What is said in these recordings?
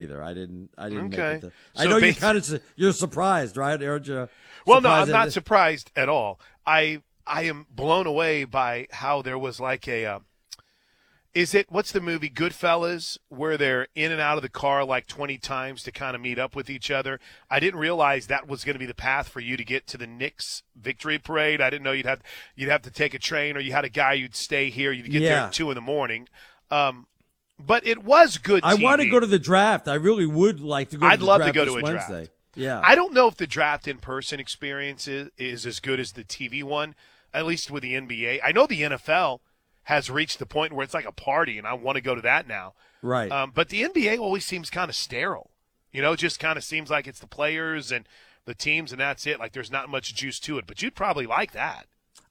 either. I didn't make Okay. it. I know you're surprised, right? Aren't you? Well, no, I'm not surprised at all. I am blown away by how there was like a what's the movie Goodfellas, where they're in and out of the car like 20 times to kind of meet up with each other? I didn't realize that was going to be the path for you to get to the Knicks victory parade. I didn't know you'd have to take a train, or you had a guy you'd stay here. You'd get there at 2 a.m. But it was good TV. I want to go to the draft. I really would like to go to the draft. I'd love to go to a Wednesday. draft. Yeah. I don't know if the draft in-person experience is as good as the TV one, at least with the NBA. I know the NFL has reached the point where it's like a party, and I want to go to that now. Right. But the NBA always seems kind of sterile. Just kind of seems like it's the players and the teams, and that's it. Like there's not much juice to it. But you'd probably like that.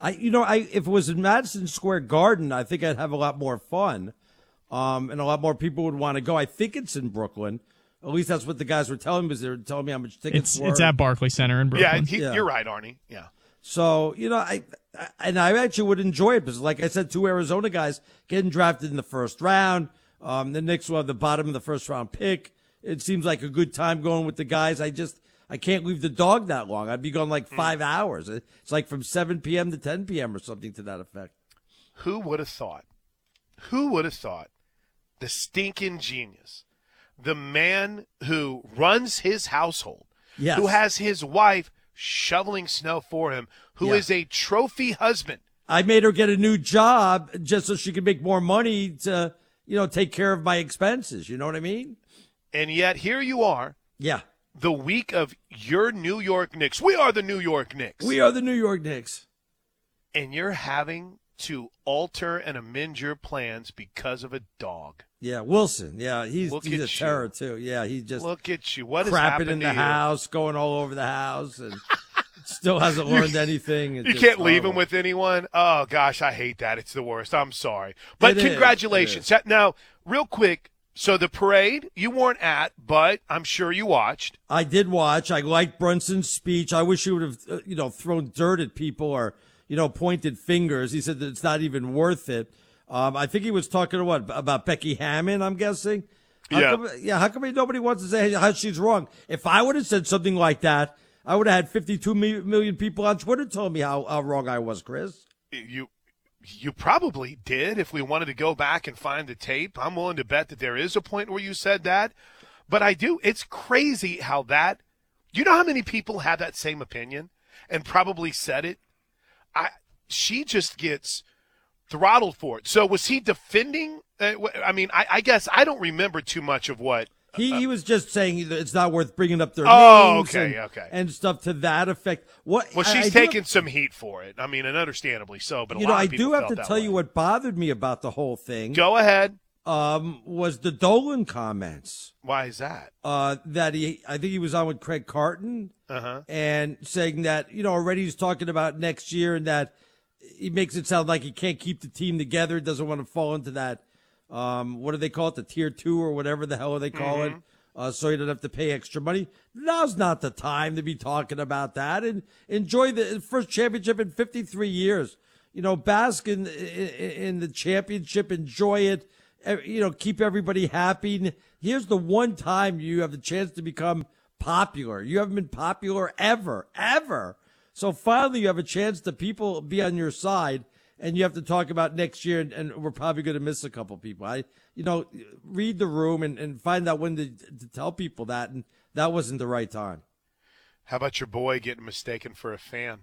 If it was in Madison Square Garden, I think I'd have a lot more fun, and a lot more people would want to go. I think it's in Brooklyn. At least that's what the guys were telling me, because they were telling me how much tickets were. It's at Barclays Center in Brooklyn. Yeah, you're right, Arnie. Yeah. So, I actually would enjoy it because, like I said, 2 Arizona guys getting drafted in the first round. The Knicks will have the bottom of the first round pick. It seems like a good time going with the guys. I can't leave the dog that long. I'd be gone like 5 hours. It's like from 7 p.m. to 10 p.m. or something to that effect. Who would have thought? Who would have thought? The stinking genius. The man who runs his household, who has his wife shoveling snow for him, who is a trophy husband. I made her get a new job just so she could make more money to, take care of my expenses. You know what I mean? And yet here you are. Yeah. The week of your New York Knicks. We are the New York Knicks. We are the New York Knicks. And you're having to alter and amend your plans because of a dog. Yeah, Wilson. Yeah, he's a terror too. Yeah, he just look at you. What is crapping happening in the to you? house, going all over the house, and still hasn't learned anything. You can't leave him with anyone. Oh gosh, I hate that. It's the worst. I'm sorry, but congratulations. Now, real quick. So the parade you weren't at, but I'm sure you watched. I did watch. I liked Brunson's speech. I wish he would have, thrown dirt at people or, pointed fingers. He said that it's not even worth it. I think he was talking about Becky Hammon, I'm guessing. How come nobody wants to say how she's wrong? If I would have said something like that, I would have had 52 million people on Twitter telling me how wrong I was, Chris. You probably did if we wanted to go back and find the tape. I'm willing to bet that there is a point where you said that. But it's crazy how that – you know how many people have that same opinion and probably said it? She just gets throttled for it. So was he defending I guess I don't remember too much of what – He was just saying that it's not worth bringing up their names and stuff to that effect. Well, she's taking some heat for it. And understandably so. But a lot of people I do have to tell way. you what bothered me about the whole thing. Go ahead. Was the Dolan comments? Why is that? I think he was on with Craig Carton, and saying that already he's talking about next year, and that he makes it sound like he can't keep the team together, doesn't want to fall into that. What do they call it? The tier 2 or whatever the hell they call it. So you don't have to pay extra money. Now's not the time to be talking about that, and enjoy the first championship in 53 years. Bask in the championship, enjoy it. Keep everybody happy. Here's the one time you have the chance to become popular. You haven't been popular ever. So finally you have a chance to people be on your side. And you have to talk about next year, and we're probably going to miss a couple people. Read the room and find out when to tell people that, and that wasn't the right time. How about your boy getting mistaken for a fan?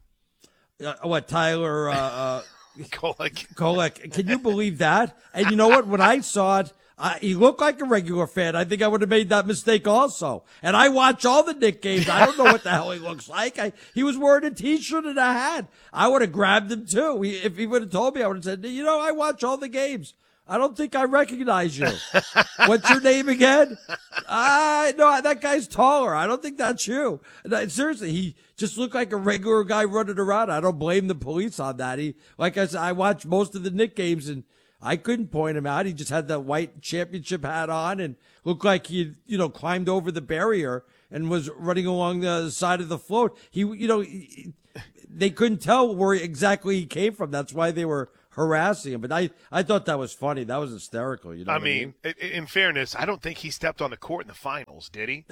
Tyler Kolek? Can you believe that? And you know what? When I saw it, he looked like a regular fan. I think I would have made that mistake also. And I watch all the Knick games. I don't know what the hell he looks like. He was wearing a T-shirt and a hat. I would have grabbed him too. If he would have told me, I would have said, I watch all the games. I don't think I recognize you. What's your name again? No, that guy's taller. I don't think that's you. Seriously, he just looked like a regular guy running around. I don't blame the police on that. Like I said, I watched most of the Knick games, and I couldn't point him out. He just had that white championship hat on and looked like he, climbed over the barrier and was running along the side of the float. They couldn't tell where exactly he came from. That's why they were harassing him. But I thought that was funny. That was hysterical. You know I what mean, in fairness, I don't think he stepped on the court in the finals, did he?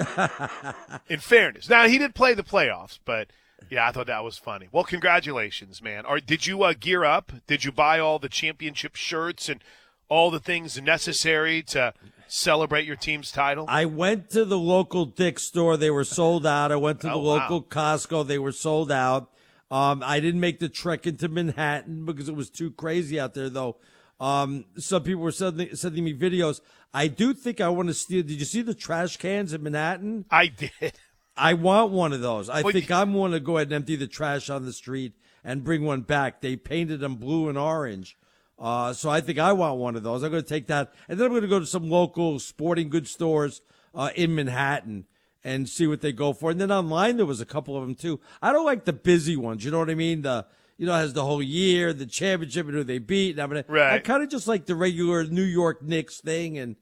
In fairness. Now, he did play the playoffs, but, yeah, I thought that was funny. Well, congratulations, man. Did you gear up? Did you buy all the championship shirts and all the things necessary to celebrate your team's title? I went to the local Dick's store. They were sold out. I went to the local Costco. They were sold out. I didn't make the trek into Manhattan because it was too crazy out there, though. Some people were sending me videos. I do think I want to steal. Did you see the trash cans in Manhattan? I did. I want one of those. I think I'm going to go ahead and empty the trash on the street and bring one back. They painted them blue and orange. So I think I want one of those. I'm going to take that. And then I'm going to go to some local sporting goods stores in Manhattan and see what they go for. And then online, there was a couple of them, too. I don't like the busy ones. You know what I mean? It has the whole year, the championship, and who they beat. I kind of just like the regular New York Knicks thing and,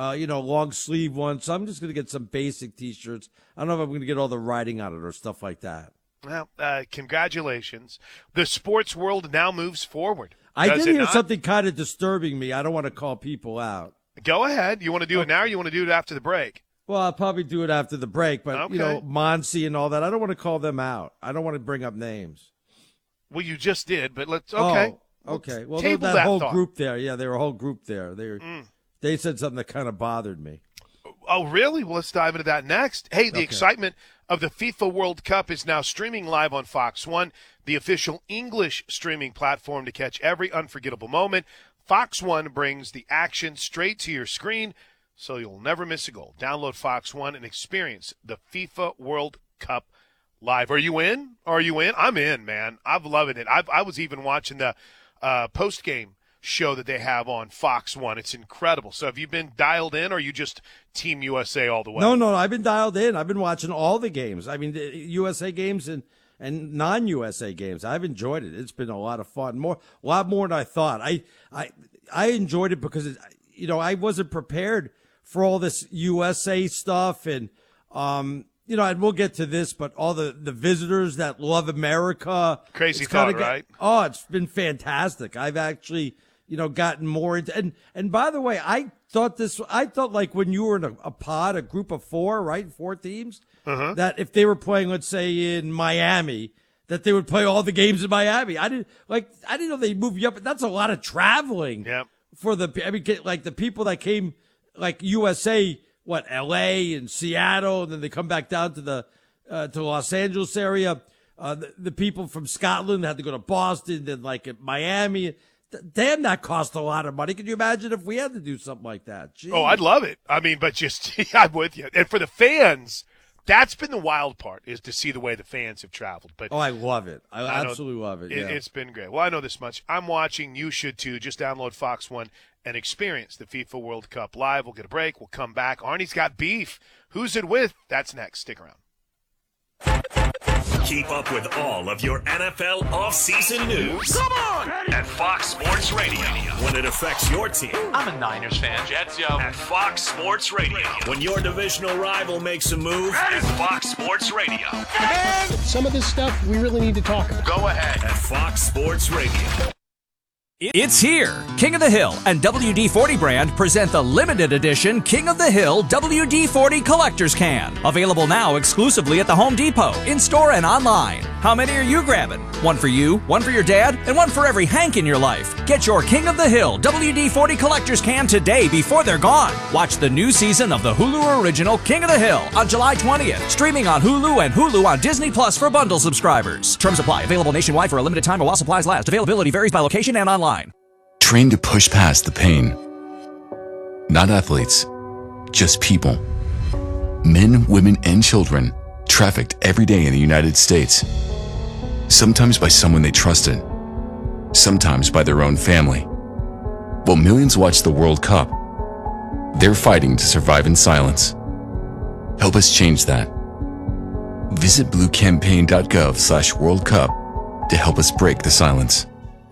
long sleeve ones. So I'm just going to get some basic T-shirts. I don't know if I'm going to get all the writing on it or stuff like that. Well, congratulations. The sports world now moves forward. I did hear something kind of disturbing me. I don't want to call people out. Go ahead. You want to do it now or you want to do it after the break? Well, I'll probably do it after the break. But, Monsi and all that, I don't want to call them out. I don't want to bring up names. Well, you just did, but let's – okay. Oh, okay. Well, table that whole thought. group there. Yeah, they were a whole group there. They said something that kind of bothered me. Oh, really? Well, let's dive into that next. Hey, the excitement of the FIFA World Cup is now streaming live on Fox 1, the official English streaming platform to catch every unforgettable moment. Fox 1 brings the action straight to your screen, so you'll never miss a goal. Download Fox 1 and experience the FIFA World Cup live. Are you in? I'm in, man. I'm loving it. I was even watching the post-game show that they have on Fox 1. It's incredible. So have you been dialed in, or are you just Team USA all the way? No, I've been dialed in. I've been watching all the games. I mean, the USA games and non-USA games. I've enjoyed it. It's been a lot of fun. A lot more than I thought. I enjoyed it because, I wasn't prepared for all this USA stuff and, and we'll get to this, but all the visitors that love America. Crazy thought, right? Oh, it's been fantastic. I've actually, gotten more into, and by the way, I thought like when you were in a pod, a group of four, right? 4 teams, that if they were playing, let's say in Miami, that they would play all the games in Miami. I didn't know they'd move you up, but that's a lot of traveling. Yep. Like the people that came, like USA, LA and Seattle, and then they come back down to the Los Angeles area. The people from Scotland had to go to Boston, then Miami. Damn, that cost a lot of money. Can you imagine if we had to do something like that? Jeez. Oh, I'd love it. I mean, but just I'm with you. And for the fans, that's been the wild part, is to see the way the fans have traveled. But I love it. I absolutely love it. Yeah. It's been great. Well, I know this much. I'm watching. You should too. Just download Fox 1 and experience the FIFA World Cup live. We'll get a break. We'll come back. Arnie's got beef. Who's it with? That's next. Stick around. Keep up with all of your NFL offseason news. Come on! At Fox Sports Radio. When it affects your team. I'm a Niners fan. Jets, yo. At Fox Sports Radio. When your divisional rival makes a move. At Fox Sports Radio. And some of this stuff we really need to talk about. Go ahead. At Fox Sports Radio. It's here! King of the Hill and WD-40 brand present the limited edition King of the Hill WD-40 Collector's Can. Available now exclusively at the Home Depot, in-store and online. How many are you grabbing? One for you, one for your dad, and one for every Hank in your life. Get your King of the Hill WD-40 Collector's Can today before they're gone. Watch the new season of the Hulu original King of the Hill on July 20th. Streaming on Hulu and Hulu on Disney Plus for bundle subscribers. Terms apply. Available nationwide for a limited time or while supplies last. Availability varies by location and online. Trained to push past the pain. Not athletes, just people. Men, women, and children trafficked every day in the United States. Sometimes by someone they trusted, sometimes by their own family. While millions watch the World Cup, they're fighting to survive in silence. Help us change that. Visit bluecampaign.gov/World Cup to help us break the silence.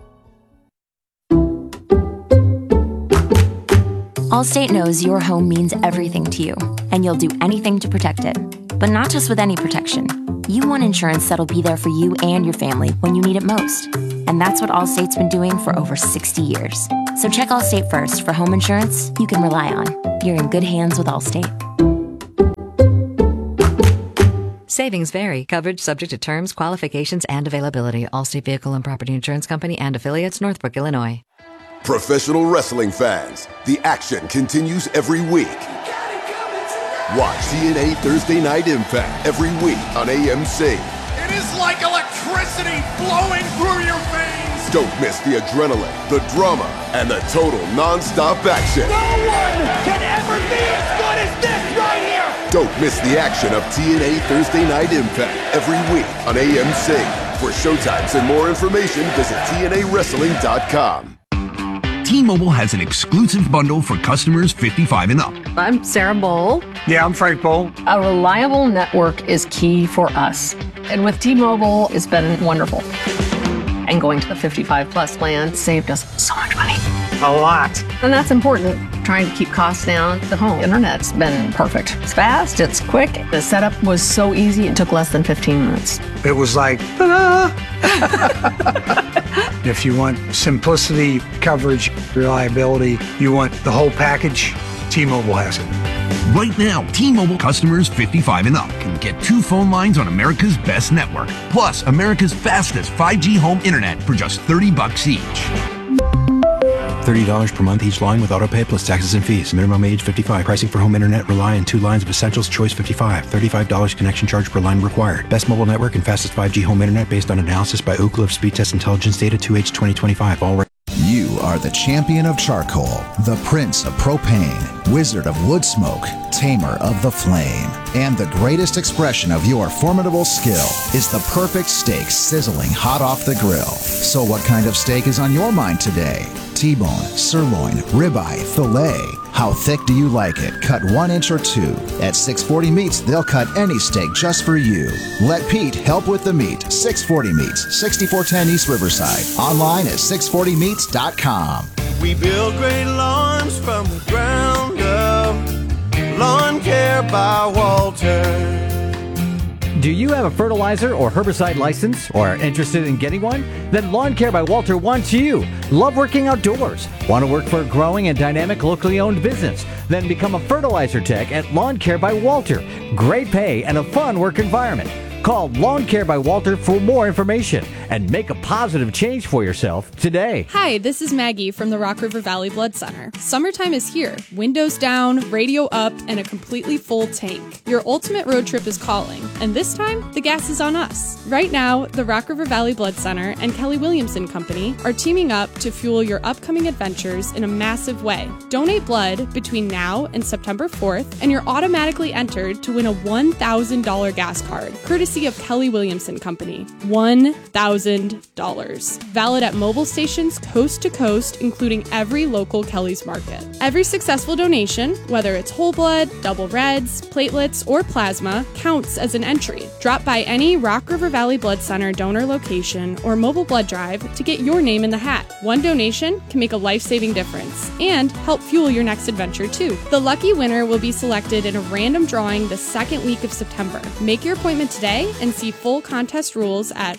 Allstate knows your home means everything to you, and you'll do anything to protect it. But not just with any protection. You want insurance that'll be there for you and your family when you need it most. And that's what Allstate's been doing for over 60 years. So check Allstate first for home insurance you can rely on. You're in good hands with Allstate. Savings vary. Coverage subject to terms, qualifications, and availability. Allstate Vehicle and Property Insurance Company and affiliates, Northbrook, Illinois. Professional wrestling fans, the action continues every week. Watch TNA Thursday Night Impact every week on AMC. It is like electricity flowing through your veins. Don't miss the adrenaline, the drama, and the total non-stop action. No one can ever be as good as this right here. Don't miss the action of TNA Thursday Night Impact every week on AMC. For showtimes and more information, visit TNAWrestling.com. T-Mobile has an exclusive bundle for customers 55 and up. I'm Sarah Bowl. Yeah, I'm Frank Bowl. A reliable network is key for us. And with T-Mobile, it's been wonderful. And going to the 55 plus plan saved us so much money. A lot. And that's important. Trying to keep costs down. The home internet's been perfect. It's fast, it's quick. The setup was so easy, it took less than 15 minutes. It was like, ta-da! If you want simplicity, coverage, reliability, you want the whole package, T-Mobile has it. Right now, T-Mobile customers 55 and up can get 2 phone lines on America's best network, plus America's fastest 5G home internet for just $30 each. $30 per month each line with autopay plus taxes and fees. Minimum age 55. Pricing for home internet rely on 2 lines of Essentials. Choice 55. $35 connection charge per line required. Best mobile network and fastest 5G home internet based on analysis by Ookla of Speed Test Intelligence Data 2H 2025. All You are the champion of charcoal, the prince of propane, wizard of wood smoke, tamer of the flame. And the greatest expression of your formidable skill is the perfect steak sizzling hot off the grill. So what kind of steak is on your mind today? T-bone, sirloin, ribeye, filet. How thick do you like it? Cut 1 inch or 2. At 640 Meats, they'll cut any steak just for you. Let Pete help with the meat. 640 Meats, 6410 East Riverside. Online at 640meats.com. We build great lawns from the ground up. Lawn Care by Walter. Do you have a fertilizer or herbicide license or are interested in getting one? Then Lawn Care by Walter wants you. Love working outdoors? Want to work for a growing and dynamic locally owned business? Then become a fertilizer tech at Lawn Care by Walter. Great pay and a fun work environment. Call Lawn Care by Walter for more information and make a positive change for yourself today. Hi, this is Maggie from the Rock River Valley Blood Center. Summertime is here. Windows down, radio up, and a completely full tank. Your ultimate road trip is calling, and this time, the gas is on us. Right now, the Rock River Valley Blood Center and Kelly Williamson Company are teaming up to fuel your upcoming adventures in a massive way. Donate blood between now and September 4th, and you're automatically entered to win a $1,000 gas card, courtesy of Kelly Williamson Company. $1,000. Valid at mobile stations coast to coast, including every local Kelly's Market. Every successful donation, whether it's whole blood, double reds, platelets, or plasma, counts as an entry. Drop by any Rock River Valley Blood Center donor location or mobile blood drive to get your name in the hat. One donation can make a life-saving difference and help fuel your next adventure too. The lucky winner will be selected in a random drawing the second week of September. Make your appointment today and see full contest rules at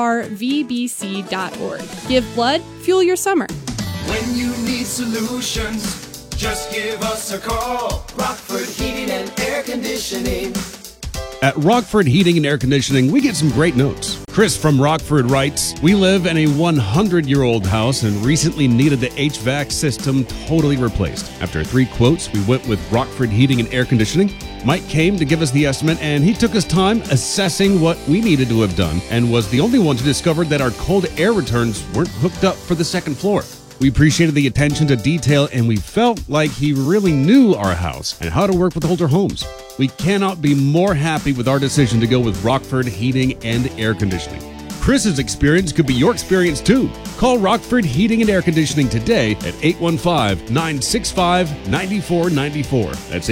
rrvbc.org. Give blood, fuel your summer. When you need solutions, just give us a call. Rockford Heating and Air Conditioning. At Rockford Heating and Air Conditioning, we get some great notes. Chris from Rockford writes, "We live in a 100-year-old house and recently needed the HVAC system totally replaced. After 3 quotes, we went with Rockford Heating and Air Conditioning. Mike came to give us the estimate, and he took his time assessing what we needed to have done and was the only one to discover that our cold air returns weren't hooked up for the second floor. We appreciated the attention to detail, and we felt like he really knew our house and how to work with older homes. We cannot be more happy with our decision to go with Rockford Heating and Air Conditioning. Chris's experience could be your experience too. Call Rockford Heating and Air Conditioning today at 815-965-9494. That's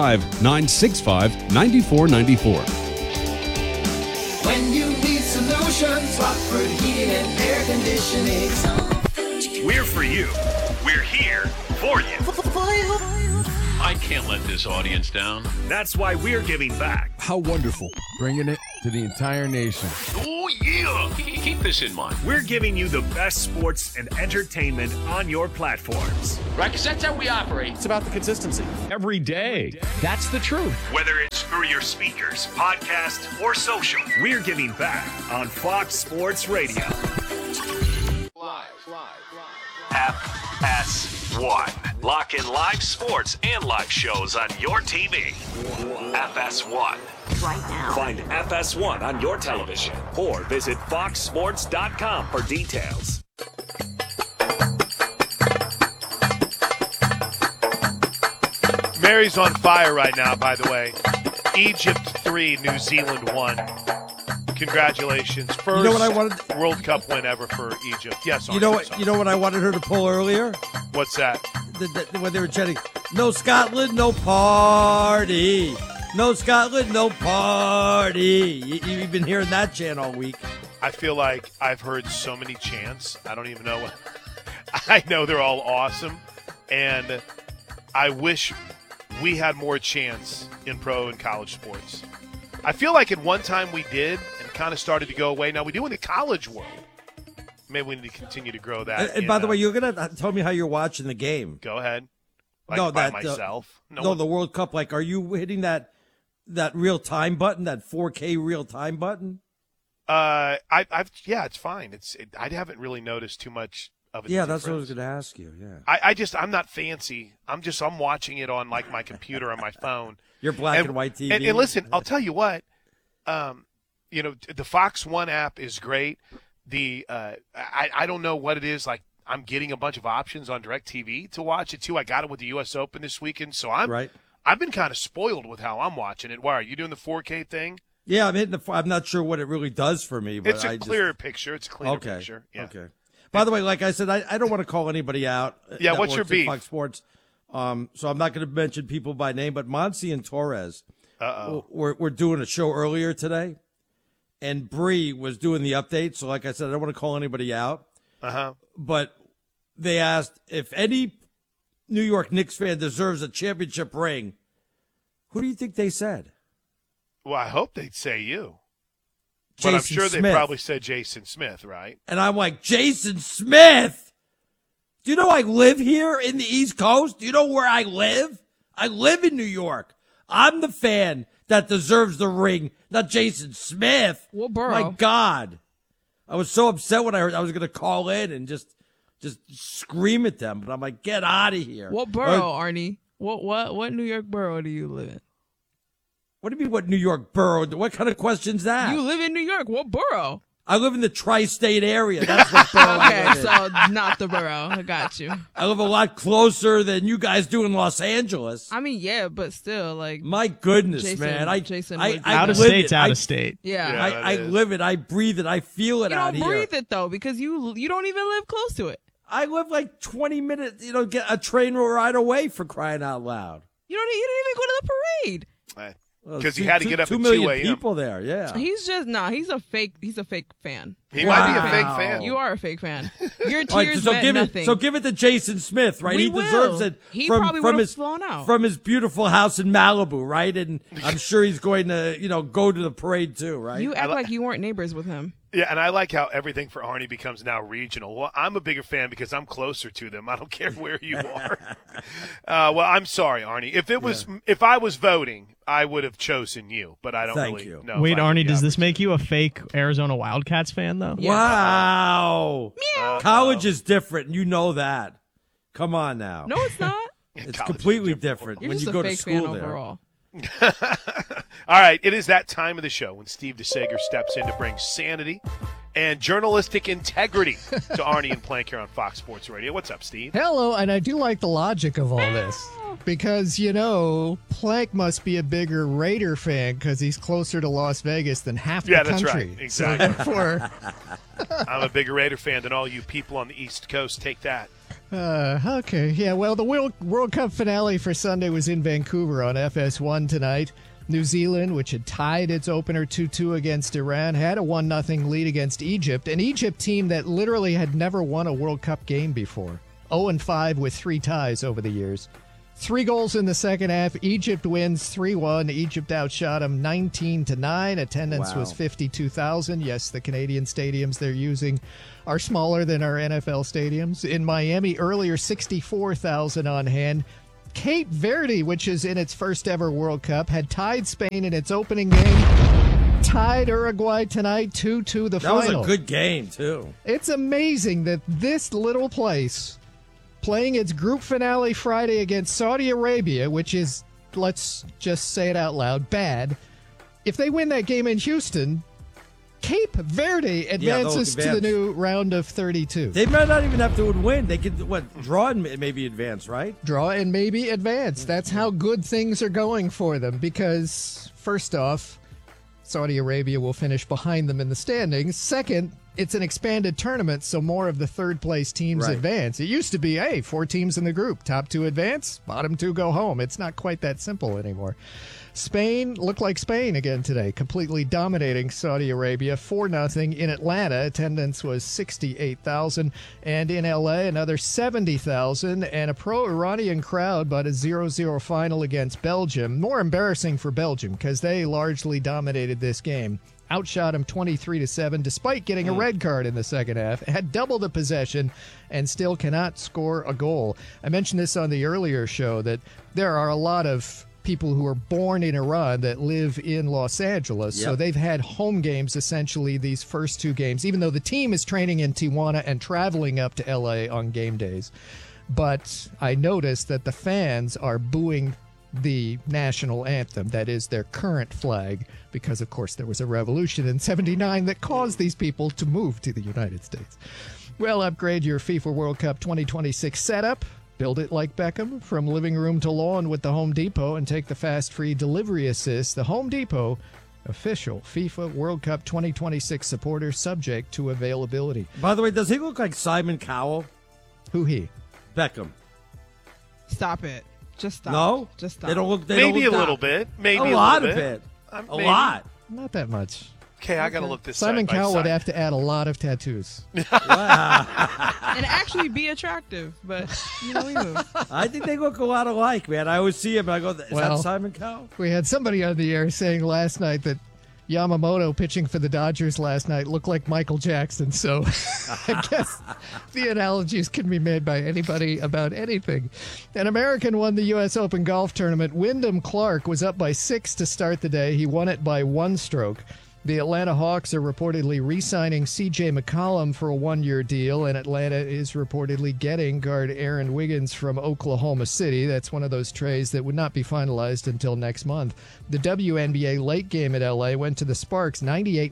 815-965-9494. When you need solutions, Rockford Heating and Air Conditioning. We're for you. We're here for you. I can't let this audience down. That's why we're giving back. How wonderful. Bringing it to the entire nation. Oh, yeah. Keep this in mind. We're giving you the best sports and entertainment on your platforms. Right, because that's how we operate. It's about the consistency. Every day. That's the truth. Whether it's through your speakers, podcast, or social, we're giving back on Fox Sports Radio. Live. FS1. Lock in live sports and live shows on your TV. FS1. Right now. Find FS1 on your television or visit foxsports.com for details. Mary's on fire right now, by the way. Egypt 3, New Zealand 1. Congratulations. First You know what I wanted? World Cup win ever for Egypt. Yes, You know what I wanted her to pull earlier? What's that? When they were chanting, "No Scotland, no party. No Scotland, no party." You've been hearing that chant all week. I feel like I've heard so many chants. I don't even know. I know they're all awesome, and I wish we had more chants in pro and college sports. I feel like at one time we did, and it kind of started to go away. Now we do in the college world. Maybe we need to continue to grow that. And by the way, you're going to tell me how you're watching the game. Go ahead. By myself? The World Cup. Like, are you hitting that real-time button, that 4K real-time button? Yeah, it's fine. I haven't really noticed too much of it. Yeah, that's what I was going to ask you, yeah. I'm not fancy. I'm watching it on, like, my computer on my phone. Your black and white TV. And listen, I'll tell you what, the Fox One app is great. I don't know what it is. Like, I'm getting a bunch of options on DirecTV to watch it too. I got it with the U.S. Open this weekend, so I've been kind of spoiled with how I'm watching it. Why are you doing the 4K thing? Yeah, I'm not sure what it really does for me, but it's a clearer picture. It's a clearer picture. Yeah. Okay. By the way, like I said, I don't want to call anybody out. Yeah, what's your beef? Fox Sports. So I'm not going to mention people by name, but Monsi and Torres were doing a show earlier today, and Bree was doing the update. So like I said, I don't want to call anybody out. But they asked if any New York Knicks fan deserves a championship ring. Who do you think they said? Well, I hope they'd say you. Jason but I'm sure Smith. they probably said Jason Smith, right? And I'm like, Jason Smith? Do you know I live here in the East Coast? Do you know where I live? I live in New York. I'm the fan that deserves the ring, not Jason Smith. What borough? My God. I was so upset when I heard I was going to call in and just scream at them. But I'm like, get out of here. What borough, Arnie? What New York borough do you live in? What do you mean, what New York borough? What kind of question's that? You live in New York. What borough? I live in the tri-state area. That's what borough I live in. So not the borough. I got you. I live a lot closer than you guys do in Los Angeles. I mean, yeah, but still, like. My goodness, Jason, man. I out of state's out of state. Yeah. I live it. I breathe it. I feel it out here. You don't breathe it, though, because you don't even live close to it. I live like 20 minutes, get a train ride away, for crying out loud. You don't even go to the parade. Because he had to get up at 2 a.m. 2 million people there, yeah. He's just he's a fake fan. He might be a fake fan. You are a fake fan. Your tears right, so meant nothing. So give it to Jason Smith, right? He deserves it. He probably would have flown out. From his beautiful house in Malibu, right? And I'm sure he's going to, go to the parade too, right? You act like you weren't neighbors with him. Yeah, and I like how everything for Arnie becomes now regional. Well, I'm a bigger fan because I'm closer to them. I don't care where you are. Well, I'm sorry, Arnie. If I was voting, I would have chosen you, but I don't really know. Wait, Arnie, does this make you a fake Arizona Wildcats fan, though? Yeah. Wow. College is different. You know that. Come on now. No, it's not. It's completely different You're when just you a go to fake school fan there. Overall. All right, it is that time of the show when Steve DeSager steps in to bring sanity and journalistic integrity to Arnie and Plank here on Fox Sports Radio. What's up, Steve? Hello, and I do like the logic of all this because, Plank must be a bigger Raider fan because he's closer to Las Vegas than half the country. Yeah, that's right. Exactly. So therefore, I'm a bigger Raider fan than all you people on the East Coast. Take that. Okay. Yeah, well, the World Cup finale for Sunday was in Vancouver on FS1 tonight. New Zealand, which had tied its opener 2-2 against Iran, had a 1-0 lead against Egypt, an Egypt team that literally had never won a World Cup game before. 0-5 with 3 ties over the years. 3 goals in the second half. Egypt wins 3-1. Egypt outshot them 19-9. Attendance was 52,000. Yes, the Canadian stadiums they're using are smaller than our NFL stadiums. In Miami earlier, 64,000 on hand. Cape Verde, which is in its first ever World Cup, had tied Spain in its opening game. Tied Uruguay tonight, 2-2 the final. That was a good game, too. It's amazing that this little place, playing its group finale Friday against Saudi Arabia, which is, let's just say it out loud, bad. If they win that game in Houston, Cape Verde advances to the new round of 32. They might not even have to win. They could, draw and maybe advance, right? Draw and maybe advance. That's how good things are going for them because, first off, Saudi Arabia will finish behind them in the standings. Second, it's an expanded tournament, so more of the third-place teams advance. It used to be, 4 teams in the group. Top 2 advance, bottom 2 go home. It's not quite that simple anymore. Spain looked like Spain again today, completely dominating Saudi Arabia 4-0 in Atlanta. Attendance was 68,000, and in L.A. another 70,000, and a pro-Iranian crowd, but a 0-0 final against Belgium. More embarrassing for Belgium because they largely dominated this game. Outshot him 23-7, despite getting a red card in the second half. Had double the possession and still cannot score a goal. I mentioned this on the earlier show that there are a lot of people who are born in Iran that live in Los Angeles. Yep. So they've had home games essentially these first 2 games, even though the team is training in Tijuana and traveling up to LA on game days. But I noticed that the fans are booing the national anthem, that is their current flag, because of course there was a revolution in '79 that caused these people to move to the United States. Well, upgrade your FIFA World Cup 2026 setup. Build it like Beckham, from living room to lawn with the Home Depot, and take the fast free delivery assist. The Home Depot, official FIFA World Cup 2026 supporter, subject to availability. By the way, does he look like Simon Cowell? Who he? Beckham. Stop it. Just stop. No? Just stop. They don't look. Maybe don't look a little bit. Maybe a lot of it. A lot. Not that much. Okay, I got to look this Simon side by Cowell side. would have to add a lot of tattoos. And actually be attractive, but you know. I think they look a lot alike, man. I always see him and I go, is that Simon Cowell? We had somebody on the air saying last night that Yamamoto pitching for the Dodgers last night looked like Michael Jackson, so I guess the analogies can be made by anybody about anything. An American won the U.S. Open golf tournament. Wyndham Clark was up by 6 to start the day. He won it by 1 stroke. The Atlanta Hawks are reportedly re-signing C.J. McCollum for a 1-year deal, and Atlanta is reportedly getting guard Aaron Wiggins from Oklahoma City. That's one of those trades that would not be finalized until next month. The WNBA late game at L.A. went to the Sparks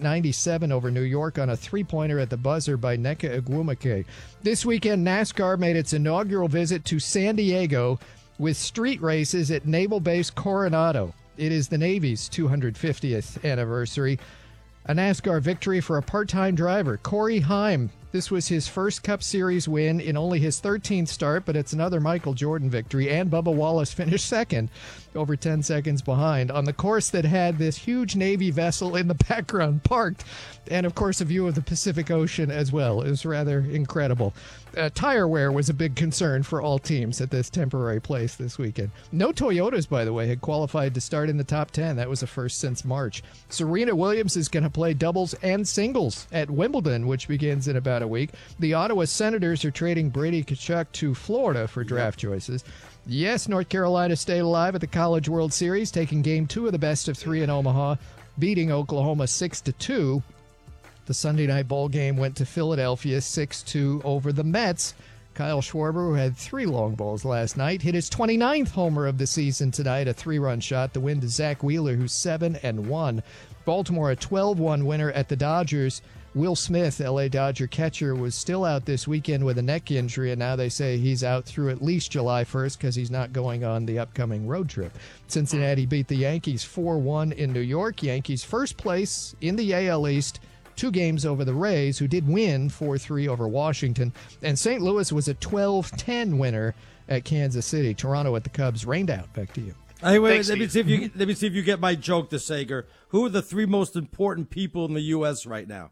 98-97 over New York on a 3-pointer at the buzzer by Nneka Egwumike. This weekend, NASCAR made its inaugural visit to San Diego with street races at Naval Base Coronado. It is the Navy's 250th anniversary. A NASCAR victory for a part-time driver, Corey Heim. This was his first Cup Series win in only his 13th start, but it's another Michael Jordan victory, and Bubba Wallace finished second, over 10 seconds behind, on the course that had this huge Navy vessel in the background parked, and of course a view of the Pacific Ocean as well. It was rather incredible. Tire wear was a big concern for all teams at this temporary place this weekend. No Toyotas, by the way, had qualified to start in the top 10. That was the first since March. Serena Williams is going to play doubles and singles at Wimbledon, which begins in about a week. The Ottawa Senators are trading Brady Tkachuk to Florida for draft choices. Yes, North Carolina stayed alive at the College World Series, taking Game 2 of the best of 3 in Omaha, beating Oklahoma 6-2. The Sunday night ball game went to Philadelphia 6-2 over the Mets. Kyle Schwarber, who had 3 long balls last night, hit his 29th homer of the season tonight, a 3-run shot. The win to Zach Wheeler, who's 7-1. Baltimore, a 12-1 winner at the Dodgers. Will Smith, L.A. Dodger catcher, was still out this weekend with a neck injury, and now they say he's out through at least July 1st because he's not going on the upcoming road trip. Cincinnati beat the Yankees 4-1 in New York. Yankees first place in the AL East, 2 games over the Rays, who did win 4-3 over Washington. And St. Louis was a 12-10 winner at Kansas City. Toronto at the Cubs rained out. Back to you. Hey, wait, let me see if you get my joke, to Sager. Who are the 3 most important people in the U.S. right now?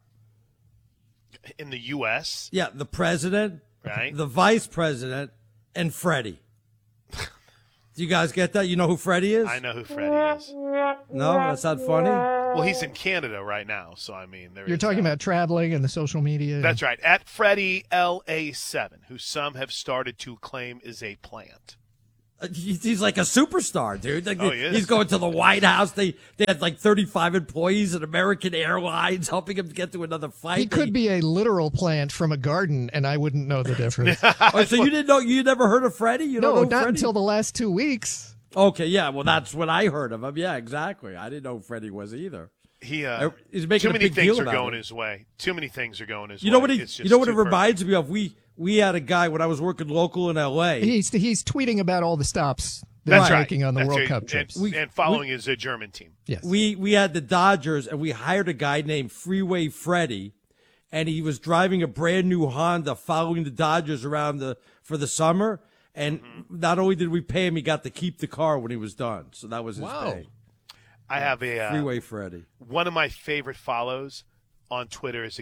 In the U.S.? Yeah, the president, right? The vice president, and Freddie. Do you guys get that? You know who Freddie is? I know who Freddie is. No, that's not funny. Well, he's in Canada right now, so I mean, You're talking about traveling and the social media. That's right. At Freddie LA7, who some have started to claim is a plant. He's like a superstar, dude. Like, Oh, he is. He's going to the White House. They had like 35 employees at American Airlines helping him get to another flight. He could be a literal plant from a garden, and I wouldn't know the difference. Oh, so you didn't know? You never heard of Freddie? You don't No, know not Freddie? until the last 2 weeks. Okay, yeah. Well, that's when I heard of him. Yeah, exactly. I didn't know who Freddie was either. He's making too a many big things deal are about going it. his way. Too many things are going his You know way. what? It's You know what just it too reminds me of? We had a guy when I was working local in L.A. He's tweeting about all the stops that That's he's right. making on the That's World right. Cup trips. And following his German team. Yes. We had the Dodgers, and we hired a guy named Freeway Freddie, and he was driving a brand new Honda, following the Dodgers around for the summer. And not only did we pay him, he got to keep the car when he was done. So that was his pay. I have a Freeway Freddie. One of my favorite follows on Twitter is a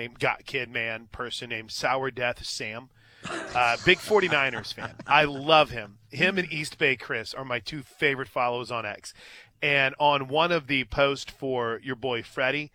person named Sour Death Sam. Big 49ers fan. I love him. Him and East Bay Chris are my two favorite follows on X. And on one of the posts for your boy Freddie,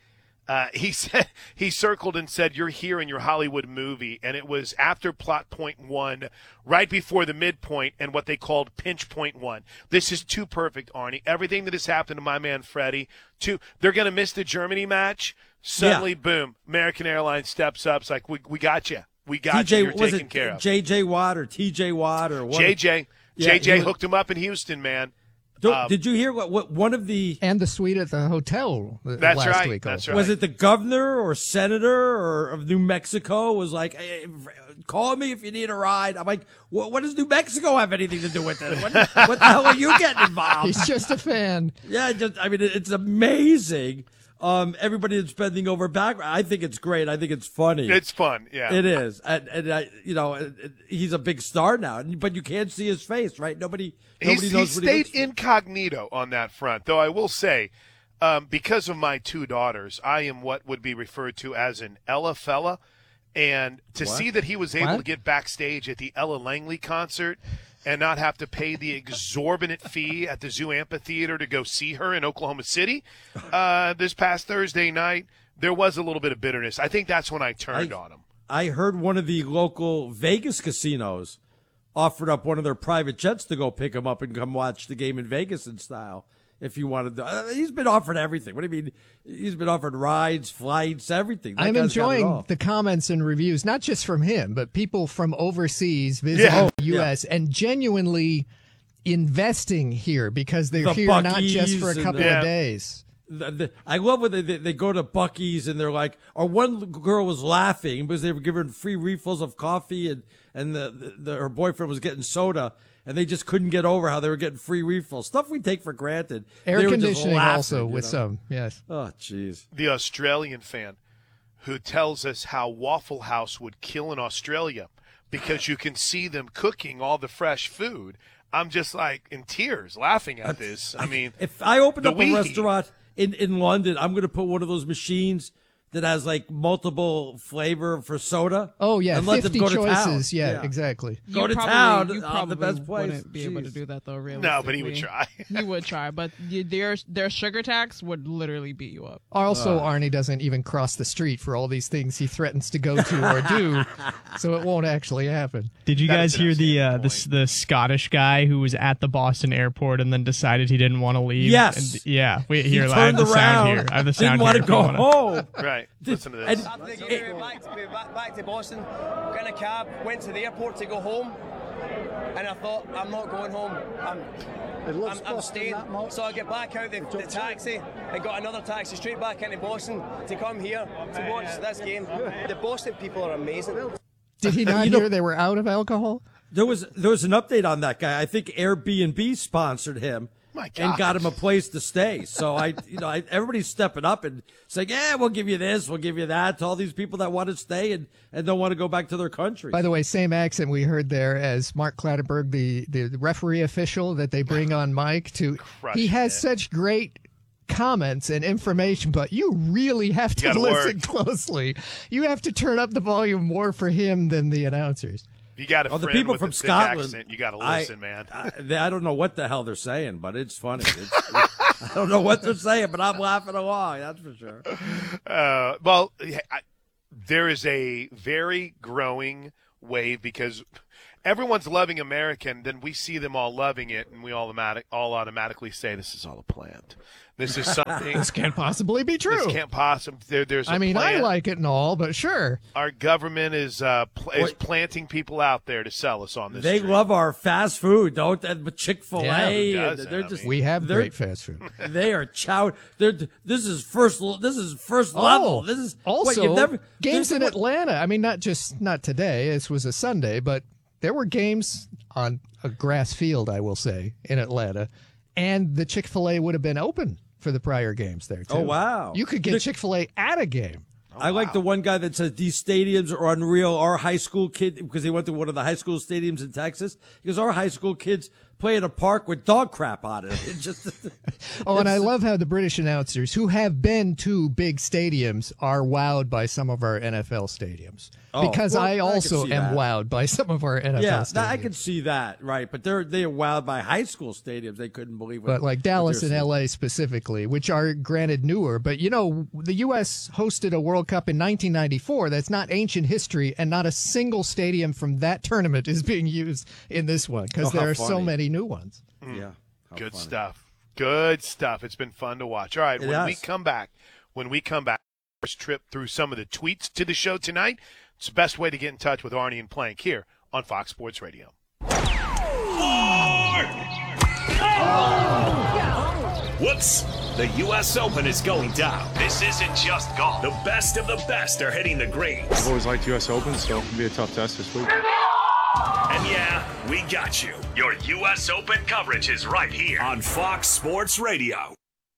he circled and said, "You're here in your Hollywood movie," and it was after plot point 1, right before the midpoint, and what they called pinch point 1. This is too perfect, Arnie. Everything that has happened to my man Freddie. They're going to miss the Germany match. Suddenly, boom! American Airlines steps up. It's like, we got you. We got you. You're taken care of. J.J. Watt or T.J. Watt or what? J.J. J.J. hooked him up in Houston, man. Did you hear what one of the and the suite at the hotel that's last right, week? That's also. right. Was it the governor or senator or of New Mexico was like, hey, call me if you need a ride? I'm like, what does New Mexico have anything to do with this? What the hell are you getting involved? He's just a fan. Yeah, it's amazing. Everybody that's bending over backwards. I think it's great. I think it's funny. It's fun, yeah. It is, and he's a big star now, but you can't see his face, right? Nobody knows he what stayed he incognito on that front, though I will say, because of my two daughters, I am what would be referred to as an Ella fella, and to see that he was able to get backstage at the Ella Langley concert and not have to pay the exorbitant fee at the Zoo Amphitheater to go see her in Oklahoma City this past Thursday night, there was a little bit of bitterness. I think that's when I turned on him. I heard one of the local Vegas casinos offered up one of their private jets to go pick him up and come watch the game in Vegas in style. If you wanted to, he's been offered everything. What do you mean? He's been offered rides, flights, everything. I'm enjoying the comments and reviews, not just from him, but people from overseas visiting the U.S. and genuinely investing here because they're here not just for a couple of days. I love when they go to Buc-ee's and they're like, or one girl was laughing because they were giving free refills of coffee and her boyfriend was getting soda. And they just couldn't get over how they were getting free refills. Stuff we take for granted. Air conditioning also with some, yes. Oh, jeez. The Australian fan who tells us how Waffle House would kill in Australia because you can see them cooking all the fresh food. I'm just like in tears laughing at this. I mean, if I opened up a restaurant in London, I'm going to put one of those machines that has like multiple flavor for soda. Oh yeah, and let 50 them go choices. To town. Yeah, exactly. Go to town. The best place. Wouldn't be able to do that though. Really? No, but he would try. He would try, but their sugar tax would literally beat you up. Also, Arnie doesn't even cross the street for all these things he threatens to go to or do, so it won't actually happen. Did you guys hear the Scottish guy who was at the Boston airport and then decided he didn't want to leave? Yes. And, yeah. Wait, he here. turned I have the around, sound here. I have the sound didn't want here. to go home. Right. Listen to this. After they gave me back to Boston, got in a cab, went to the airport to go home, and I thought, I'm not going home. I'm staying. So I get back out the taxi and got another taxi straight back into Boston to come here to watch this game. The Boston people are amazing. Did he not hear they were out of alcohol? There was an update on that guy. I think Airbnb sponsored him. And got him a place to stay. So everybody's stepping up and saying, "Yeah, we'll give you this, we'll give you that." To all these people that want to stay and don't want to go back to their country. By the way, same accent we heard there as Mark Clatterberg, the referee official that they bring on mic to. He has such great comments and information, but you really have to listen closely. You have to turn up the volume more for him than the announcers. If you got a the friend people with from a thick Scotland, accent, you got to listen, man. I don't know what the hell they're saying, but it's funny. I don't know what they're saying, but I'm laughing along. That's for sure. There is a very growing wave because everyone's loving America, and then we see them all loving it, and we all automatically say this is all a plant. This is something. This can't possibly be true. This can't possibly. There's. I mean, plan. I like it and all, but sure. Our government is planting people out there to sell us on this. They street. love our fast food, don't they? But Chick-fil-A. Yeah, we have great fast food. They are chow. This is first level. This is also games in Atlanta. I mean, not today. This was a Sunday, but there were games on a grass field, I will say, in Atlanta, and the Chick-fil-A would have been open for the prior games there, too. Oh, wow. You could get Chick-fil-A at a game. I like the one guy that says these stadiums are unreal. Our high school kid, because he went to one of the high school stadiums in Texas, because our high school kids play in a park with dog crap on it. And I love how the British announcers who have been to big stadiums are wowed by some of our NFL stadiums. Because I also am wowed by some of our NFL stadiums. Yeah, I can see that, right. But they are wowed by high school stadiums. They couldn't believe it. But like Dallas and L.A. specifically, which are granted newer. But, the U.S. hosted a World Cup in 1994. That's not ancient history, and not a single stadium from that tournament is being used in this one because there are so many new ones. Yeah. Good stuff. Good stuff. It's been fun to watch. All right, when we come back, first trip through some of the tweets to the show tonight. It's the best way to get in touch with Arnie and Plank here on Fox Sports Radio. Whoops! The U.S. Open is going down. This isn't just golf. The best of the best are hitting the greens. I've always liked U.S. Open, so it'll be a tough test this week. And yeah, we got you. Your U.S. Open coverage is right here on Fox Sports Radio.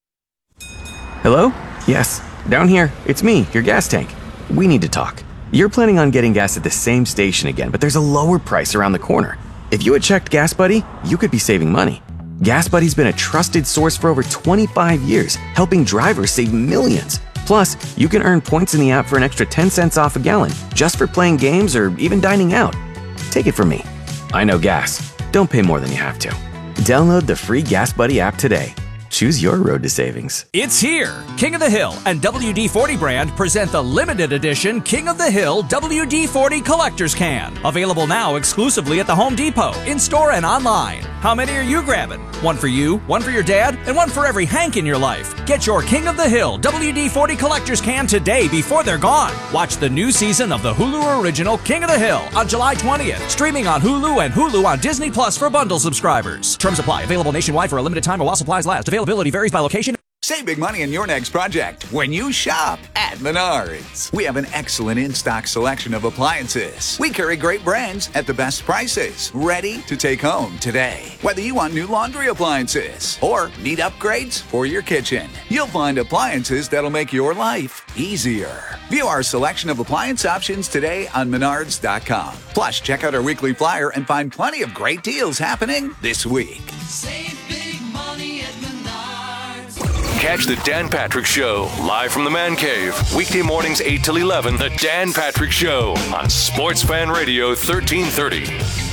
Hello? Yes, down here. It's me, your gas tank. We need to talk. You're planning on getting gas at the same station again, but there's a lower price around the corner. If you had checked Gas Buddy, you could be saving money. Gas Buddy's been a trusted source for over 25 years, helping drivers save millions. Plus, you can earn points in the app for an extra 10 cents off a gallon just for playing games or even dining out. Take it from me. I know gas. Don't pay more than you have to. Download the free Gas Buddy app today. Choose your road to savings. It's here. King of the Hill and WD-40 brand present the limited edition King of the Hill WD-40 Collector's Can. Available now exclusively at the Home Depot, in-store and online. How many are you grabbing? One for you, one for your dad, and one for every Hank in your life. Get your King of the Hill WD-40 Collector's Can today before they're gone. Watch the new season of the Hulu original King of the Hill on July 20th. Streaming on Hulu and Hulu on Disney Plus for bundle subscribers. Terms apply. Available nationwide for a limited time or while supplies last. Availability varies by location. Save big money on your next project when you shop at Menards. We have an excellent in-stock selection of appliances. We carry great brands at the best prices, ready to take home today. Whether you want new laundry appliances or need upgrades for your kitchen, you'll find appliances that'll make your life easier. View our selection of appliance options today on Menards.com. Plus, check out our weekly flyer and find plenty of great deals happening this week. Save big money at Menards. Catch the Dan Patrick Show live from the Man Cave. Weekday mornings 8 till 11. The Dan Patrick Show on Sports Fan Radio 1330.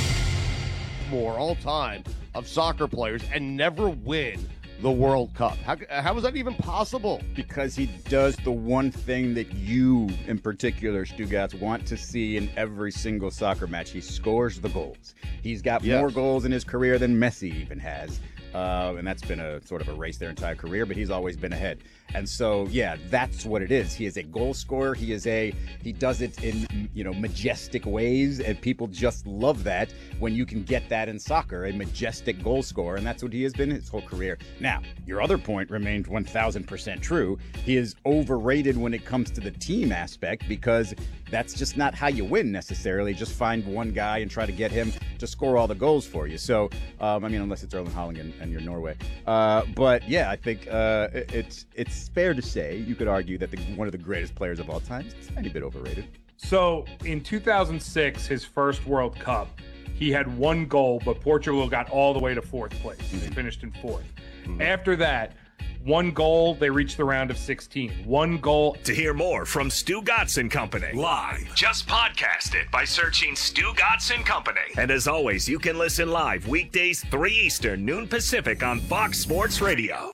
More all time of soccer players and never win the World Cup. How is that even possible? Because he does the one thing that you, in particular, Stugats, want to see in every single soccer match. He scores the goals. He's got more goals in his career than Messi even has. And that's been a sort of a race their entire career, but he's always been ahead. And so, yeah, that's what it is. He is a goal scorer. He does it in, majestic ways, and people just love that when you can get that in soccer, a majestic goal scorer, and that's what he has been his whole career. Now, your other point remained 1,000% true. He is overrated when it comes to the team aspect because that's just not how you win necessarily. Just find one guy and try to get him to score all the goals for you. So, unless it's Erling Haaland and you're Norway. But yeah, I think it's fair to say, you could argue that one of the greatest players of all time is a tiny bit overrated. So in 2006, his first World Cup, he had one goal, but Portugal got all the way to fourth place. They finished in fourth. After that, 1 goal, they reach the round of 16. 1 goal. To hear more from Stu Gatz and Company live, just podcast it by searching Stu Gatz and Company. And as always, you can listen live weekdays 3 Eastern, noon Pacific on Fox Sports Radio.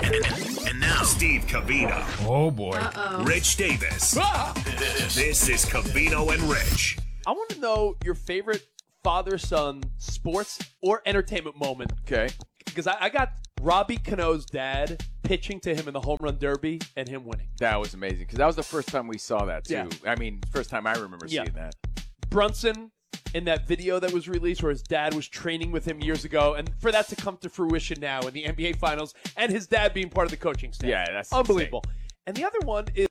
And now, Steve Covino. Oh, boy. Rich Davis. This is Covino and Rich. I want to know your favorite father-son sports or entertainment moment. Okay. Because I got Robbie Cano's dad pitching to him in the home run derby and him winning. That was amazing because that was the first time we saw that, too. Yeah. I mean, first time I remember seeing that. Brunson in that video that was released where his dad was training with him years ago, and for that to come to fruition now in the NBA Finals and his dad being part of the coaching staff. Yeah, that's unbelievable. insane. And the other one is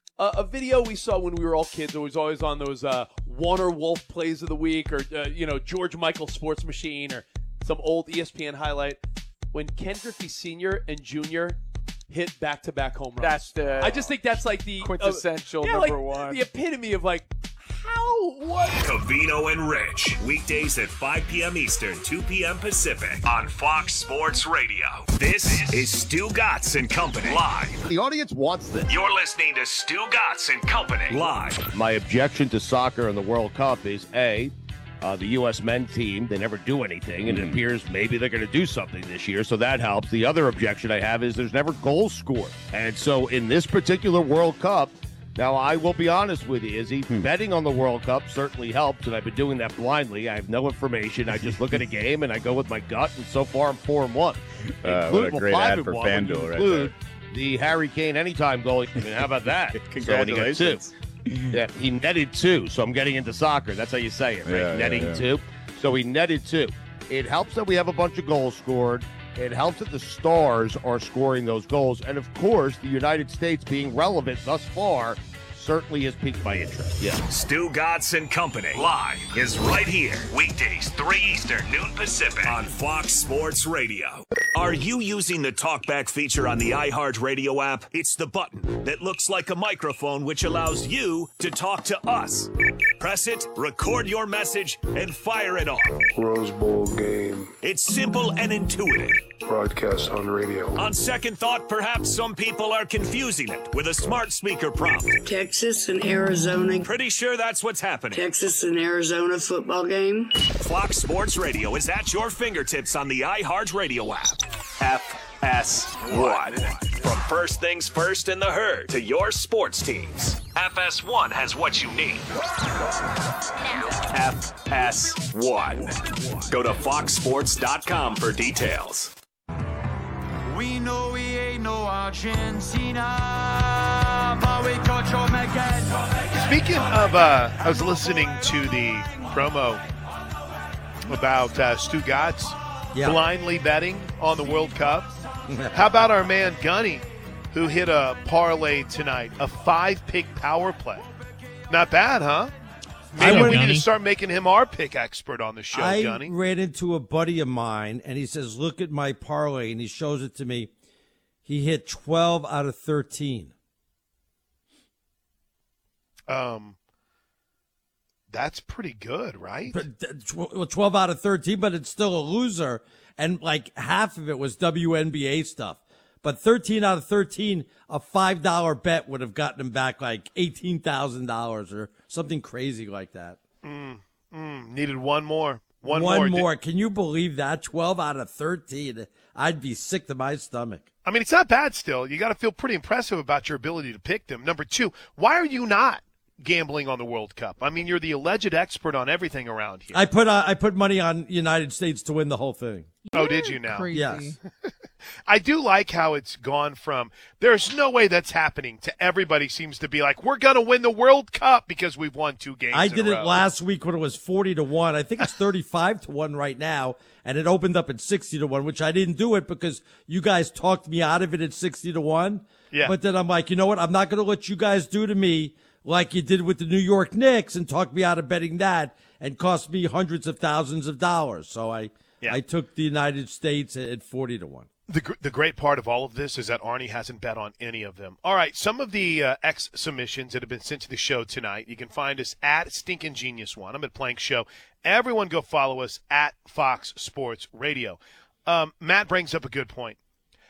a video we saw when we were all kids. It was always on those Warner Wolf plays of the week or, George Michael Sports Machine or some old ESPN highlight when Ken Griffey Sr. and Jr. hit back-to-back home runs. I just think that's like the quintessential number one. The epitome of like, how? What? Covino and Rich, weekdays at 5 p.m. Eastern, 2 p.m. Pacific on Fox Sports Radio. This is Stu Gatz and Company live. The audience wants this. You're listening to Stu Gatz and Company live. My objection to soccer in the World Cup is the U.S. men's team, they never do anything, and it appears maybe they're going to do something this year, so that helps. The other objection I have is there's never goals scored. And so in this particular World Cup, now I will be honest with you, Izzy, betting on the World Cup certainly helps, and I've been doing that blindly. I have no information. I just look at a game, and I go with my gut, and so far I'm 4-1. What a great ad for FanDuel right there. The Harry Kane anytime goal. I mean, how about that? Congratulations. Yeah, he netted 2, so I'm getting into soccer. That's how you say it, right? Netting 2. So he netted 2. It helps that we have a bunch of goals scored. It helps that the stars are scoring those goals. And, of course, the United States being relevant thus far certainly has piqued my interest. Yeah. Stu Gatz and Company live is right here. Weekdays, 3 Eastern, noon Pacific on Fox Sports Radio. Are you using the TalkBack feature on the iHeartRadio app? It's the button that looks like a microphone which allows you to talk to us. Press it, record your message, and fire it off. Rose Bowl game. It's simple and intuitive. Broadcast on radio. On second thought, perhaps some people are confusing it with a smart speaker prompt. Texas and Arizona. Pretty sure that's what's happening. Texas and Arizona football game. Fox Sports Radio is at your fingertips on the iHeartRadio app. FS1. From first things first in the herd to your sports teams, FS1 has what you need. FS1. Go to foxsports.com for details. We know we ain't no Argentina, but we control again. Speaking of, I was listening to the promo about Stu Gatz blindly betting on the World Cup. How about our man Gunny, who hit a parlay tonight, a 5-pick power play? Not bad, huh? Maybe we need to start making him our pick expert on the show, Gunny. I ran into a buddy of mine, and he says, look at my parlay, and he shows it to me. He hit 12 out of 13. That's pretty good, right? 12 out of 13, but it's still a loser. And like half of it was WNBA stuff. But 13 out of 13, a $5 bet would have gotten him back like $18,000 or something crazy like that. Needed one more. One more. Can you believe that? 12 out of 13. I'd be sick to my stomach. I mean, it's not bad still. You got to feel pretty impressive about your ability to pick them. Number 2, why are you not gambling on the World Cup? I mean, you're the alleged expert on everything around here. I put money on United States to win the whole thing. Oh, did you now? Crazy. Yes. I do like how it's gone from there's no way that's happening to everybody seems to be like, we're going to win the World Cup because we've won 2 games I in did a it row. last week when it was 40-1. I think it's 35-1 right now, and it opened up at 60-1, which I didn't do it because you guys talked me out of it at 60-1. Yeah. But then I'm like, you know what? I'm not going to let you guys do to me like you did with the New York Knicks and talk me out of betting that and cost me hundreds of thousands of dollars. So I took the United States at 40-1. The great part of all of this is that Arnie hasn't bet on any of them. All right, some of the X submissions that have been sent to the show tonight, you can find us at Stinkin' Genius One. I'm at Plank Show. Everyone go follow us at Fox Sports Radio. Matt brings up a good point.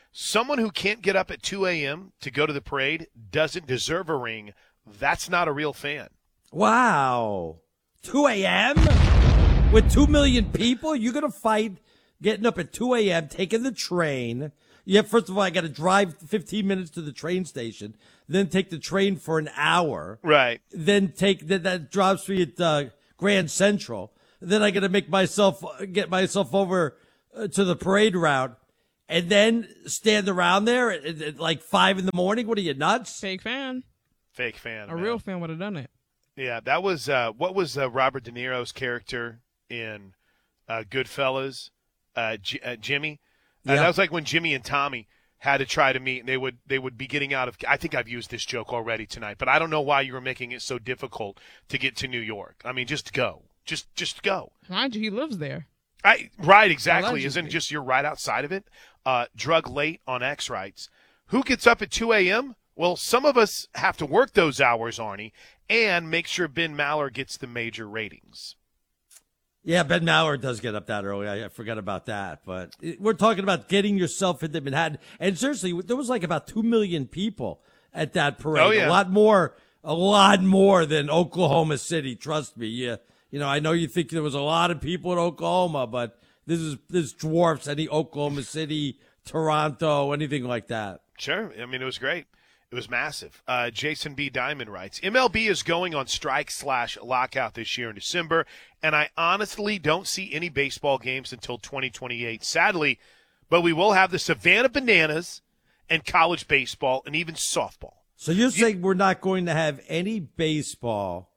Someone who can't get up at 2 a.m. to go to the parade doesn't deserve a ring. That's not a real fan. Wow. 2 a.m.? With 2 million people? You're going to fight getting up at 2 a.m., taking the train. Yeah, first of all, I got to drive 15 minutes to the train station, then take the train for an hour. Right. Then that drops me at Grand Central. Then I got to get myself over to the parade route and then stand around there at like 5 in the morning. What are you, nuts? Fake fan. Fake fan. A real fan would have done it. Yeah, that was what was Robert De Niro's character in Goodfellas? Jimmy. That was like when Jimmy and Tommy had to try to meet, and they would be getting out of. I think I've used this joke already tonight, but I don't know why you were making it so difficult to get to New York. I mean, just go, just go. Mind you, he lives there. Right, exactly. Isn't it just you're right outside of it? Drug late on X writes, who gets up at 2 a.m.? Well, some of us have to work those hours, Arnie, and make sure Ben Maller gets the major ratings. Yeah, Ben Maller does get up that early. I forgot about that. But we're talking about getting yourself into Manhattan. And seriously, there was like about 2 million people at that parade. Oh, yeah. A lot more than Oklahoma City. Trust me. Yeah. You know, I know you think there was a lot of people in Oklahoma, but this dwarfs any Oklahoma City, Toronto, anything like that. Sure. I mean, it was great. It was massive. Jason B. Diamond writes, MLB is going on strike/lockout this year in December, and I honestly don't see any baseball games until 2028. Sadly, but we will have the Savannah Bananas and college baseball and even softball. So you're saying we're not going to have any baseball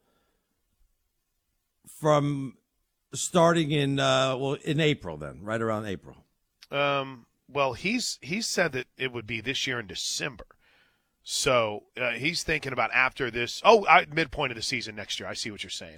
from starting in April then, right around April? Well, he's said that it would be this year in December. So he's thinking about after this. Midpoint of the season next year. I see what you're saying.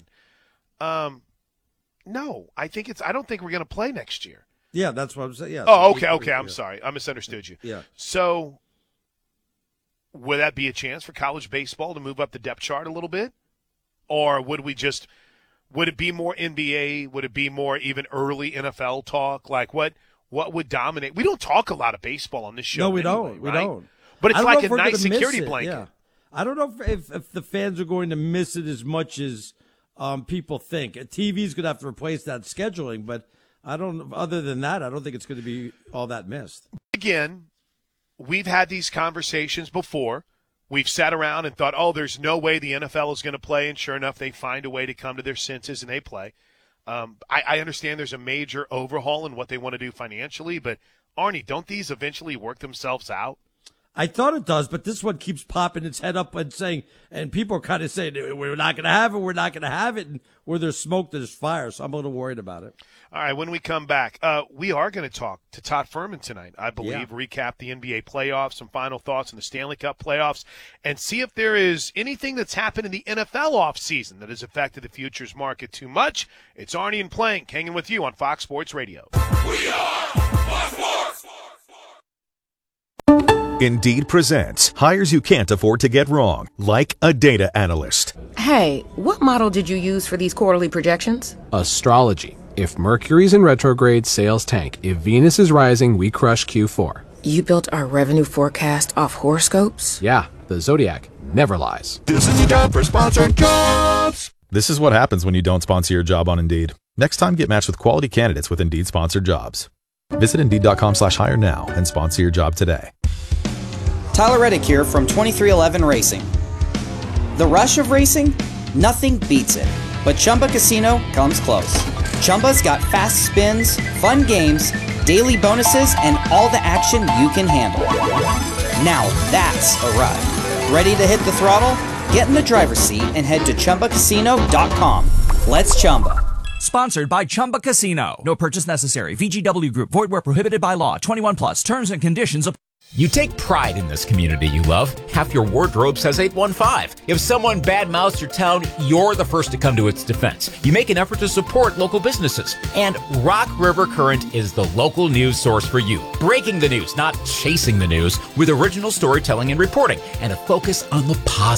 No, I don't think we're going to play next year. Yeah, that's what I'm saying. Yeah. Oh, okay. I'm sorry. I misunderstood you. Yeah. So would that be a chance for college baseball to move up the depth chart a little bit? Or would it be more NBA? Would it be more even early NFL talk? Like what would dominate? We don't talk a lot of baseball on this show. No, we anyway, don't. Right? We don't. But it's like a nice security blanket. Yeah. I don't know if the fans are going to miss it as much as people think. TV's going to have to replace that scheduling, but other than that, I don't think it's going to be all that missed. Again, we've had these conversations before. We've sat around and thought, there's no way the NFL is going to play, and sure enough, they find a way to come to their senses and they play. I understand there's a major overhaul in what they want to do financially, but Arnie, don't these eventually work themselves out? I thought it does, but this one keeps popping its head up and saying, and people are kind of saying, we're not going to have it, and where there's smoke, there's fire, so I'm a little worried about it. All right, when we come back, we are going to talk to Todd Fuhrman tonight, I believe, recap the NBA playoffs, some final thoughts on the Stanley Cup playoffs, and see if there is anything that's happened in the NFL offseason that has affected the futures market too much. It's Arnie and Plank hanging with you on Fox Sports Radio. We are Fox Sports! Indeed presents hires you can't afford to get wrong, like a data analyst. Hey, what model did you use for these quarterly projections? Astrology. If Mercury's in retrograde, sales tank. If Venus is rising, we crush Q4. You built our revenue forecast off horoscopes? Yeah, the Zodiac never lies. This is your job for sponsored jobs. This is what happens when you don't sponsor your job on Indeed. Next time, get matched with quality candidates with Indeed sponsored jobs. Visit Indeed.com/hire now and sponsor your job today. Tyler Reddick here from 2311 Racing. The rush of racing? Nothing beats it. But Chumba Casino comes close. Chumba's got fast spins, fun games, daily bonuses, and all the action you can handle. Now that's a ride. Ready to hit the throttle? Get in the driver's seat and head to ChumbaCasino.com. Let's Chumba. Sponsored by Chumba Casino. No purchase necessary. VGW Group. Void where prohibited by law. 21 plus. Terms and conditions apply. You take pride in this community you love. Half your wardrobe says 815. If someone badmouths your town, you're the first to come to its defense. You make an effort to support local businesses. And Rock River Current is the local news source for you. Breaking the news, not chasing the news, with original storytelling and reporting, and a focus on the positive.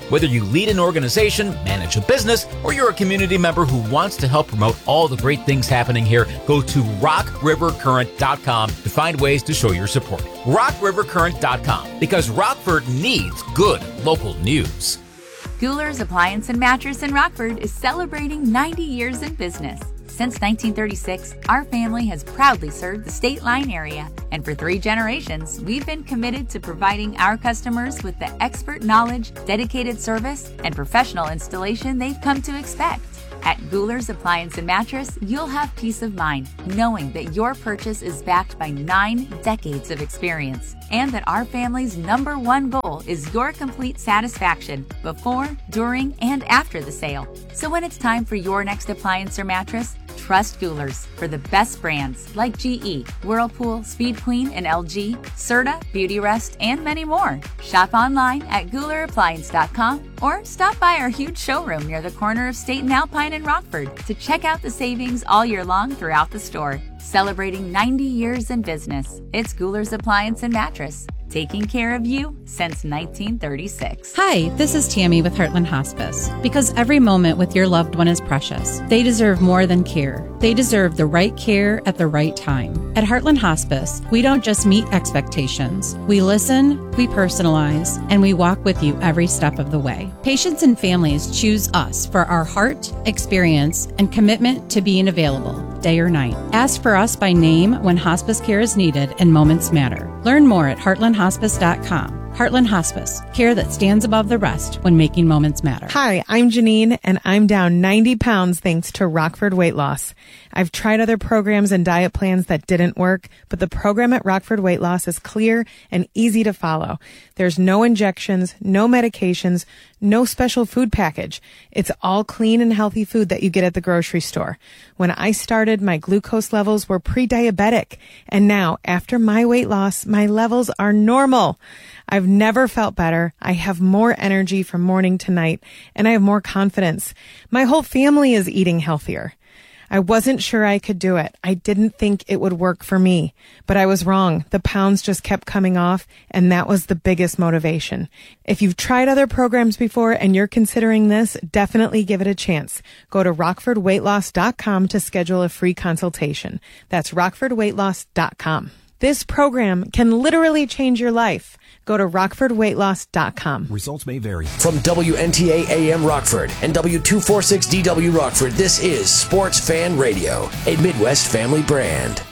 Whether you lead an organization, manage a business, or you're a community member who wants to help promote all the great things happening here, go to rockrivercurrent.com to find ways to show your support. rockrivercurrent.com, because Rockford needs good local news. Gouler's Appliance and Mattress in Rockford is celebrating 90 years in business. Since 1936, our family has proudly served the State Line area, and for 3 generations, we've been committed to providing our customers with the expert knowledge, dedicated service, and professional installation they've come to expect. At Gouler's Appliance and Mattress, you'll have peace of mind knowing that your purchase is backed by 9 decades of experience, and that our family's #1 goal is your complete satisfaction before, during, and after the sale. So when it's time for your next appliance or mattress, trust Gouler's for the best brands like GE, Whirlpool, Speed Queen, and LG, Serta, Beautyrest, and many more. Shop online at GoulerAppliance.com or stop by our huge showroom near the corner of State and Alpine in Rockford to check out the savings all year long throughout the store. Celebrating 90 years in business, it's Gouler's Appliance and Mattress, taking care of you since 1936. Hi, this is Tammy with Heartland Hospice. Because every moment with your loved one is precious, they deserve more than care. They deserve the right care at the right time. At Heartland Hospice, we don't just meet expectations. We listen, we personalize, and we walk with you every step of the way. Patients and families choose us for our heart, experience, and commitment to being available, day or night. Ask for us by name when hospice care is needed and moments matter. Learn more at heartlandhospice.com. Heartland Hospice, care that stands above the rest when making moments matter. Hi, I'm Janine, and I'm down 90 pounds thanks to Rockford Weight Loss. I've tried other programs and diet plans that didn't work, but the program at Rockford Weight Loss is clear and easy to follow. There's no injections, no medications, no special food package. It's all clean and healthy food that you get at the grocery store. When I started, my glucose levels were pre-diabetic, and now, after my weight loss, my levels are normal. I've never felt better. I have more energy from morning to night, and I have more confidence. My whole family is eating healthier. I wasn't sure I could do it. I didn't think it would work for me, but I was wrong. The pounds just kept coming off, and that was the biggest motivation. If you've tried other programs before and you're considering this, definitely give it a chance. Go to rockfordweightloss.com to schedule a free consultation. That's rockfordweightloss.com. This program can literally change your life. Go to rockfordweightloss.com. Results may vary. From WNTA AM Rockford and W246DW Rockford, this is Sports Fan Radio, a Midwest family brand.